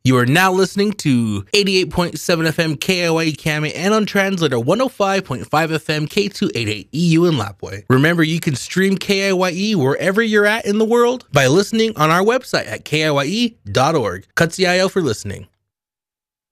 You are now listening to 88.7 FM KIYE Kame and on translator 105.5 FM K288 EU in Lapwai. Remember, you can stream KIYE wherever you're at in the world by listening on our website at KIYE.org. Katsiayo for listening.